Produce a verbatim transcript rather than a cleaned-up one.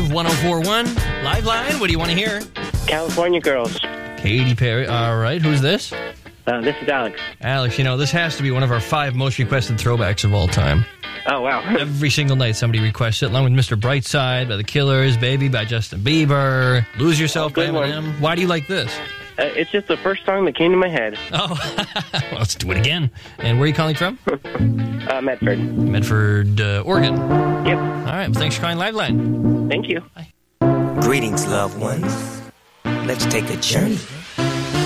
Love one oh four point one. Live line, what do you want to hear? California Girls. Katy Perry. All right, who's this? Uh, this is Alex. Alex, you know, this has to be one of our five most requested throwbacks of all time. Oh, wow. Every single night somebody requests it, along with Mister Brightside by The Killers, Baby by Justin Bieber, Lose Yourself by Eminem. Why do you like this? Uh, it's just the first song that came to my head. Oh, well, let's do it again. And where are you calling from? uh, Medford. Medford, uh, Oregon. Yep. All right, well, thanks for calling Live Line. Thank you. Bye. Greetings, loved ones. Let's take a journey